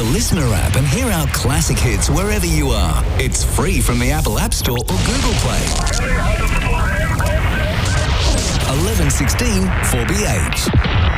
the Listener app and hear our classic hits wherever you are. It's free from the Apple App Store or Google Play. 1116 4BH.